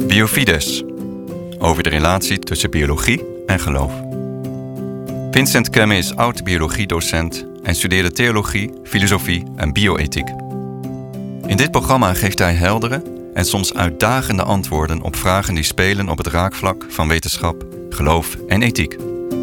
Biofides, over de relatie tussen biologie en geloof. Vincent Kemme is oud-biologiedocent en studeerde theologie, filosofie en bioethiek. In dit programma geeft hij heldere en soms uitdagende antwoorden op vragen die spelen op het raakvlak van wetenschap, geloof en ethiek.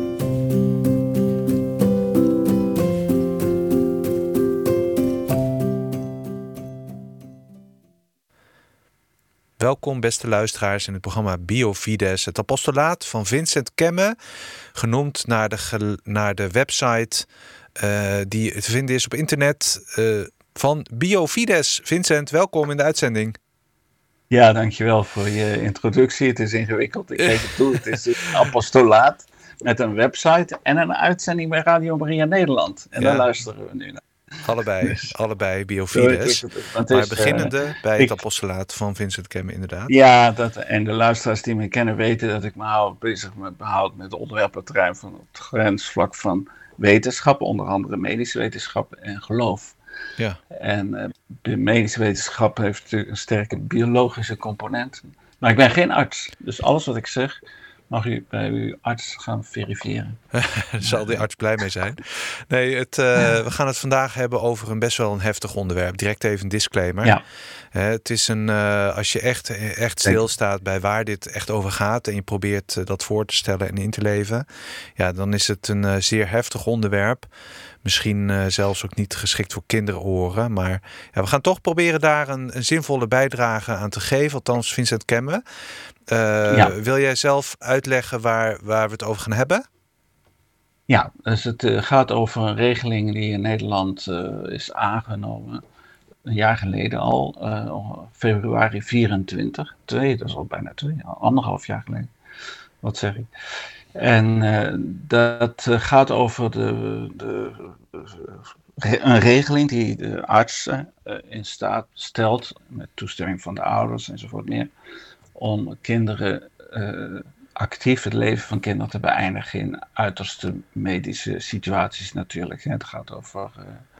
Welkom beste luisteraars in het programma Biofides, het apostolaat van Vincent Kemme, genoemd naar de website die te vinden is op internet van Biofides. Vincent, welkom in de uitzending. Ja, dankjewel voor je introductie. Het is ingewikkeld, ik geef het toe. Het is een apostolaat met een website en een uitzending bij Radio Maria Nederland. En daar luisteren we nu naar. Allebei Biofides. Maar beginnende bij het apostolaat van Vincent Kemme, inderdaad. Ja, en de luisteraars die me kennen weten dat ik me bezig behoud met het onderwerpenterrein van het grensvlak van wetenschap, onder andere medische wetenschap en geloof. Ja. En de medische wetenschap heeft natuurlijk een sterke biologische component. Maar ik ben geen arts, dus alles wat ik zeg mag u bij uw arts gaan verifiëren. Daar zal die arts blij mee zijn. Nee, we gaan het vandaag hebben over een best wel een heftig onderwerp. Direct even een disclaimer. Ja. Het is als je echt stilstaat bij waar dit echt over gaat en je probeert dat voor te stellen en in te leven, ja, dan is het een zeer heftig onderwerp. Misschien zelfs ook niet geschikt voor kinderoren. Maar ja, we gaan toch proberen daar een zinvolle bijdrage aan te geven. Althans, Vincent Kemme. Wil jij zelf uitleggen waar we het over gaan hebben? Ja, dus het gaat over een regeling die in Nederland is aangenomen. Een jaar geleden al, februari 24. Dat is al bijna 2,5 jaar geleden. Wat zeg ik? En dat gaat over een regeling die de arts in staat stelt, met toestemming van de ouders enzovoort meer, om kinderen actief het leven van kinderen te beëindigen in uiterste medische situaties natuurlijk. Het gaat over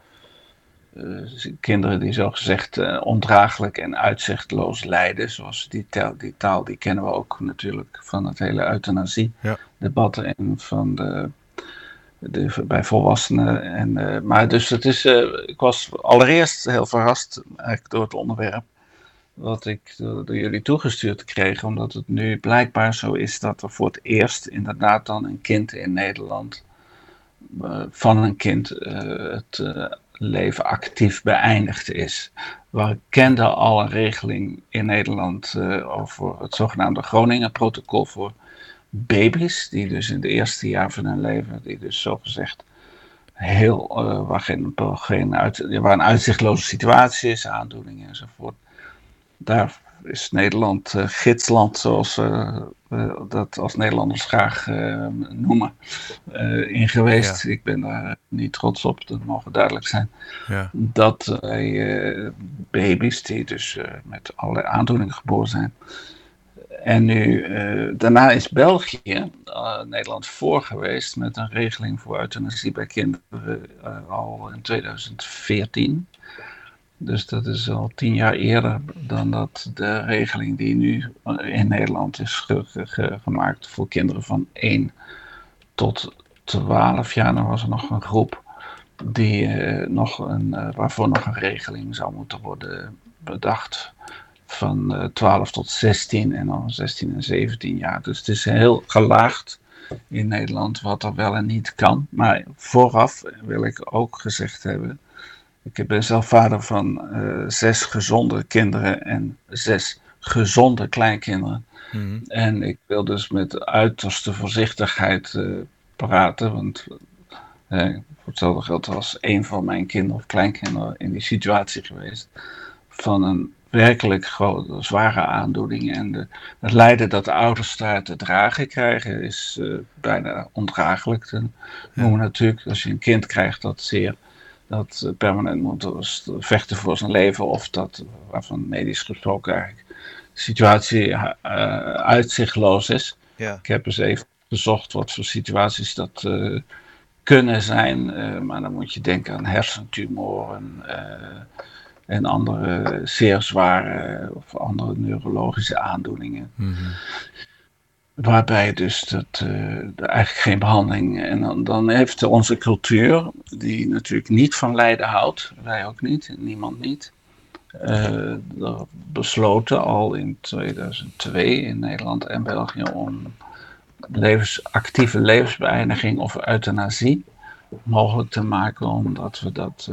kinderen die zogezegd ondraaglijk en uitzichtloos lijden. Zoals die taal die kennen we ook natuurlijk van het hele euthanasie-debat en van bij volwassenen. Maar dus het is, ik was allereerst heel verrast eigenlijk door het onderwerp wat ik door jullie toegestuurd kreeg, omdat het nu blijkbaar zo is dat er voor het eerst inderdaad dan een kind in Nederland, van een kind het leven actief beëindigd is. We kenden al een regeling in Nederland over het zogenaamde Groningen-protocol voor baby's, die dus in het eerste jaar van hun leven, die dus zogezegd waar een uitzichtloze situatie is, aandoeningen enzovoort. Daar is Nederland gidsland, zoals we dat als Nederlanders graag noemen, in geweest. Ja. Ik ben daar niet trots op, dat mogen duidelijk zijn. Ja. Dat baby's die dus met allerlei aandoeningen geboren zijn. En nu, daarna is België, Nederland voor geweest met een regeling voor euthanasie bij kinderen al in 2014. Dus dat is al 10 jaar eerder dan dat de regeling die nu in Nederland is gemaakt voor kinderen van 1 tot 12 jaar. Dan was er nog een groep die waarvoor nog een regeling zou moeten worden bedacht. Van 12 tot 16 en dan 16 en 17 jaar. Dus het is heel gelaagd in Nederland wat er wel en niet kan. Maar vooraf wil ik ook gezegd hebben, ik ben zelf vader van 6 gezonde kinderen en 6 gezonde kleinkinderen. Mm-hmm. En ik wil dus met uiterste voorzichtigheid praten, want voor hetzelfde geld was 1 van mijn kinderen of kleinkinderen in die situatie geweest van een werkelijk zware aandoening. En het lijden dat de ouders daar te dragen krijgen is bijna ondraaglijk te noemen natuurlijk. Als je een kind krijgt dat permanent moet vechten voor zijn leven, of dat, waarvan medisch gesproken eigenlijk de situatie uitzichtloos is. Ja. Ik heb eens even gezocht wat voor situaties dat kunnen zijn, maar dan moet je denken aan hersentumoren, en andere zeer zware of andere neurologische aandoeningen. Mm-hmm. Waarbij dus eigenlijk geen behandeling. En dan heeft onze cultuur, die natuurlijk niet van lijden houdt, wij ook niet, niemand niet, besloten al in 2002 in Nederland en België om actieve levensbeëindiging of euthanasie mogelijk te maken, omdat we dat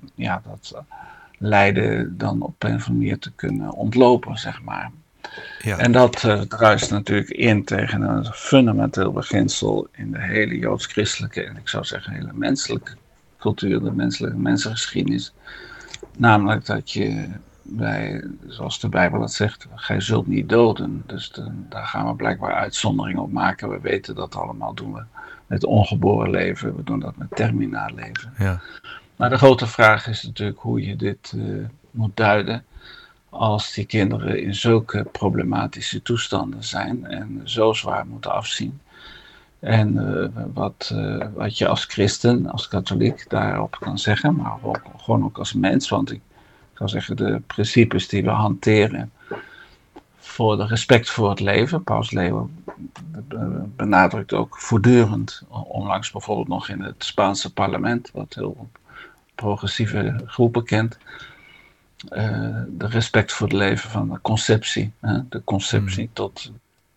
lijden dan op een of andere manier te kunnen ontlopen, zeg maar. Ja. En dat druist natuurlijk in tegen een fundamenteel beginsel in de hele joods-christelijke en ik zou zeggen hele menselijke cultuur, de menselijke mensengeschiedenis. Namelijk dat je zoals de Bijbel het zegt, gij zult niet doden. Dus daar gaan we blijkbaar uitzonderingen op maken. We weten dat allemaal doen we met ongeboren leven, we doen dat met terminaal leven. Ja. Maar de grote vraag is natuurlijk hoe je dit moet duiden als die kinderen in zulke problematische toestanden zijn en zo zwaar moeten afzien. En wat je als christen, als katholiek daarop kan zeggen, maar ook als mens, want ik zou zeggen de principes die we hanteren voor de respect voor het leven. Paus Leo benadrukt ook voortdurend, onlangs bijvoorbeeld nog in het Spaanse parlement, wat heel progressieve groepen kent, de respect voor het leven van de conceptie. De conceptie tot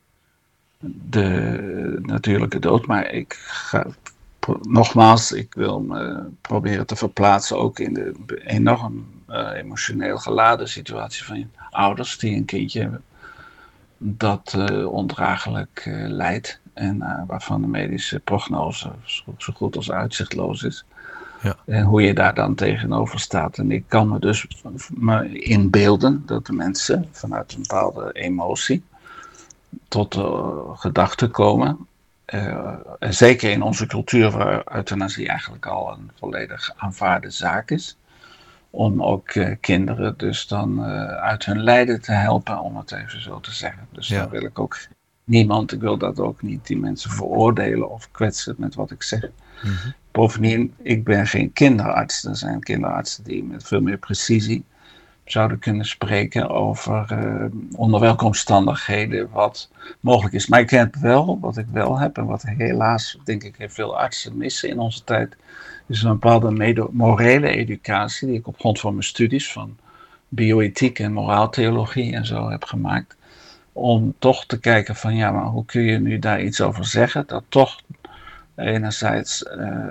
de natuurlijke dood. Maar ik wil me proberen te verplaatsen ook in de enorm emotioneel geladen situatie van je ouders die een kindje hebben dat ondraaglijk lijdt en waarvan de medische prognose zo goed als uitzichtloos is. Ja. En hoe je daar dan tegenover staat. En ik kan me dus inbeelden dat de mensen vanuit een bepaalde emotie tot gedachten komen. En zeker in onze cultuur waar euthanasie eigenlijk al een volledig aanvaarde zaak is. Om ook kinderen dus dan uit hun lijden te helpen, om het even zo te zeggen. Dus daar wil ik ook ik wil dat ook niet, die mensen veroordelen of kwetsen met wat ik zeg. Mm-hmm. Bovendien, ik ben geen kinderarts. Er zijn kinderartsen die met veel meer precisie zouden kunnen spreken over onder welke omstandigheden wat mogelijk is. Maar ik heb wel, wat ik wel heb en wat helaas denk ik heel veel artsen missen in onze tijd, is een bepaalde morele educatie die ik op grond van mijn studies van bioethiek en moraaltheologie en zo heb gemaakt. Om toch te kijken van ja, maar hoe kun je nu daar iets over zeggen dat toch enerzijds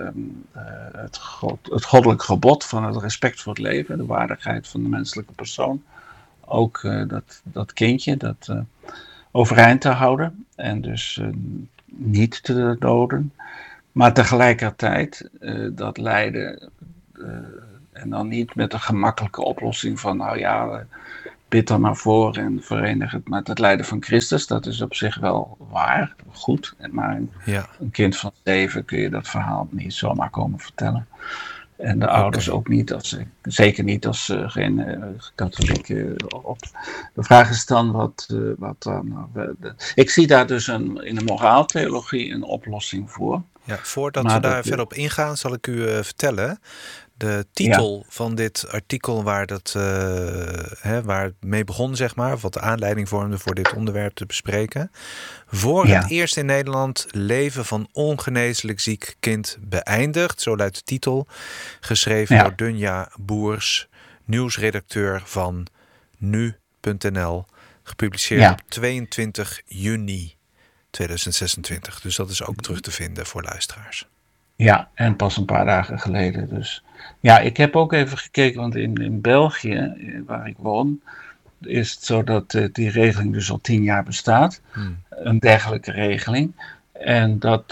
het goddelijk gebod van het respect voor het leven, de waardigheid van de menselijke persoon, ook dat kindje, dat overeind te houden en dus niet te doden, maar tegelijkertijd dat lijden en dan niet met een gemakkelijke oplossing van nou ja, bid er maar voor en verenig het met het lijden van Christus. Dat is op zich wel waar, goed. Maar een kind van 7 kun je dat verhaal niet zomaar komen vertellen. En de ouders ook niet, zeker niet als ze geen katholieke op. De vraag is dan wat dan. Ik zie daar dus in de moraaltheologie een oplossing voor. Ja, voordat we daar verder op ingaan, zal ik u vertellen. De titel van dit artikel waar het mee begon, zeg maar, wat de aanleiding vormde voor dit onderwerp te bespreken. Voor het eerst in Nederland leven van ongeneeslijk ziek kind beëindigd. Zo luidt de titel. Geschreven door Dunja Boers, nieuwsredacteur van nu.nl. Gepubliceerd op 22 juni 2026. Dus dat is ook terug te vinden voor luisteraars. Ja, en pas een paar dagen geleden dus. Ja, ik heb ook even gekeken, want in België, waar ik woon, is het zo dat die regeling dus al 10 jaar bestaat. Een dergelijke regeling. En dat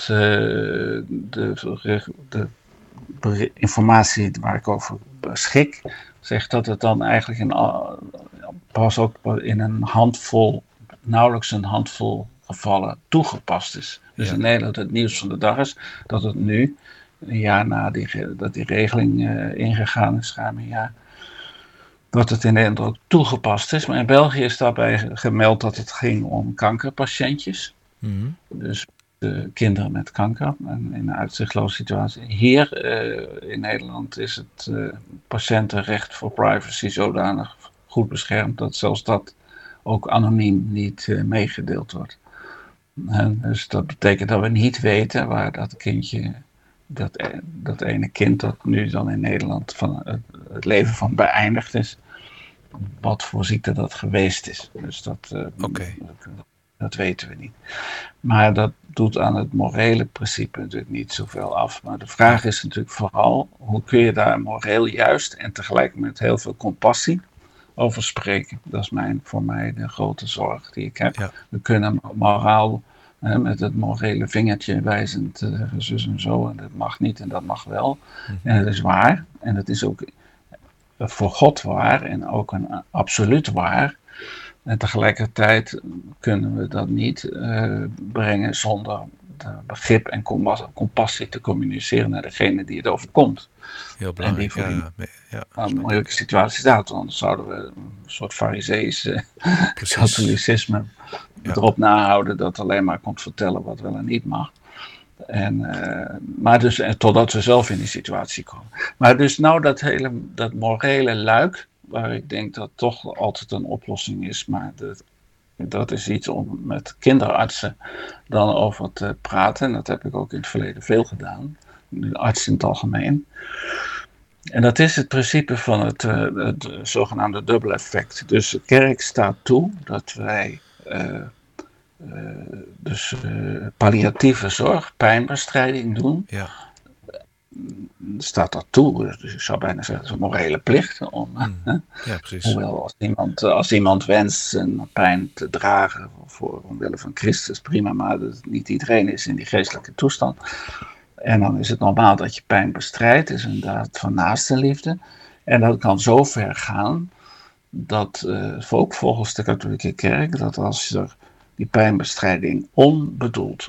de informatie waar ik over beschik, zegt dat het dan eigenlijk pas ook in een handvol, nauwelijks een handvol gevallen toegepast is. Dus in Nederland het nieuws van de dag is dat het nu, een jaar na dat die regeling ingegaan is, ruim een jaar, dat het in Nederland ook toegepast is. Maar in België is daarbij gemeld dat het ging om kankerpatiëntjes. Mm-hmm. Dus kinderen met kanker en in een uitzichtloze situatie. Hier in Nederland is het patiëntenrecht voor privacy zodanig goed beschermd dat zelfs dat ook anoniem niet meegedeeld wordt. Dus dat betekent dat we niet weten waar dat kindje, dat ene kind dat nu dan in Nederland van het leven van beëindigd is, wat voor ziekte dat geweest is. Dus dat weten we niet. Maar dat doet aan het morele principe natuurlijk niet zoveel af. Maar de vraag is natuurlijk vooral, hoe kun je daar moreel juist en tegelijk met heel veel compassie over spreken. Dat is voor mij de grote zorg die ik heb. Ja. We kunnen moraal met het morele vingertje wijzend zeggen zus en zo en dat mag niet en dat mag wel. En dat is waar. En dat is ook voor God waar en ook een absoluut waar. En tegelijkertijd kunnen we dat niet brengen zonder begrip en compassie te communiceren naar degene die het overkomt. Heel belangrijk. En die een moeilijke situatie staat. Anders zouden we een soort farisees katholicisme erop nahouden dat alleen maar komt vertellen wat wel en niet mag. Maar dus totdat we zelf in die situatie komen. Maar dus nou dat morele luik, waar ik denk dat toch altijd een oplossing is, maar dat is iets om met kinderartsen dan over te praten. En dat heb ik ook in het verleden veel gedaan, de artsen in het algemeen. En dat is het principe van het zogenaamde dubbel effect. Dus de kerk staat toe dat wij palliatieve zorg, pijnbestrijding doen. Ja. Staat dat toe, dus ik zou bijna zeggen, het is een morele plicht. Ja, precies. Hoewel als iemand wenst zijn pijn te dragen voor omwille van Christus, prima, maar niet iedereen is in die geestelijke toestand. En dan is het normaal dat je pijn bestrijdt, is inderdaad van naastenliefde. En dat kan zo ver gaan, dat ook volgens de katholieke kerk, dat als er die pijnbestrijding onbedoeld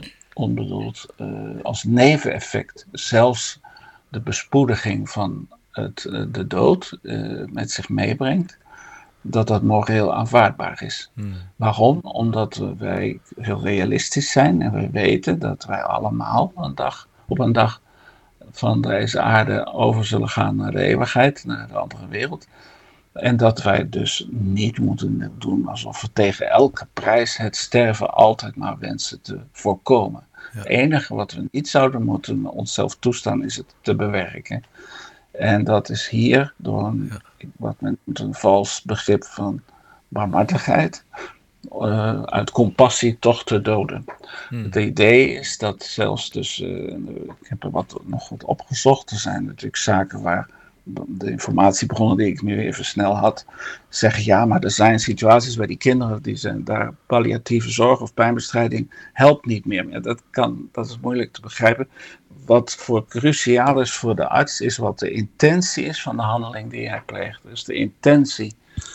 als neveneffect zelfs de bespoediging van de dood met zich meebrengt, dat moreel aanvaardbaar is. Waarom? Omdat wij heel realistisch zijn en wij weten dat wij allemaal op een dag van deze aarde over zullen gaan naar de eeuwigheid, naar de andere wereld. En dat wij dus niet moeten doen alsof we tegen elke prijs het sterven altijd maar wensen te voorkomen. Ja. Het enige wat we niet zouden moeten onszelf toestaan is het te bewerken. En dat is hier door wat men noemt een vals begrip van barmhartigheid, uit compassie toch te doden. Het idee is dat zelfs dus, ik heb er nog wat opgezocht, er zijn natuurlijk zaken waar de informatiebronnen die ik nu even snel had, zeggen ja, maar er zijn situaties bij die kinderen die zijn daar palliatieve zorg of pijnbestrijding helpt niet meer. Dat is moeilijk te begrijpen. Wat voor cruciaal is voor de arts is wat de intentie is van de handeling die hij pleegt. Dus de intentie,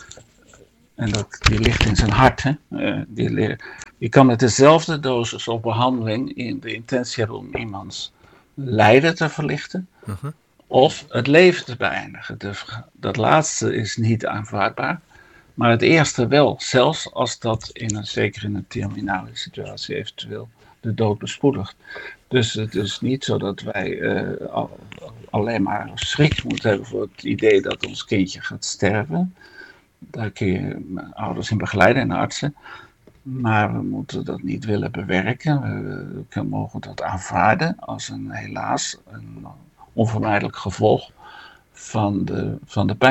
en die ligt in zijn hart. Je kan met dezelfde dosis of behandeling in de intentie hebben om iemands lijden te verlichten. Of het leven te beëindigen. Dat laatste is niet aanvaardbaar. Maar het eerste wel. Zelfs als dat zeker in een terminale situatie eventueel de dood bespoedigt. Dus het is niet zo dat wij alleen maar schrik moeten hebben voor het idee dat ons kindje gaat sterven. Daar kun je ouders in begeleiden en artsen. Maar we moeten dat niet willen bewerken. We mogen dat aanvaarden als helaas een onvermijdelijk gevolg van de pijn.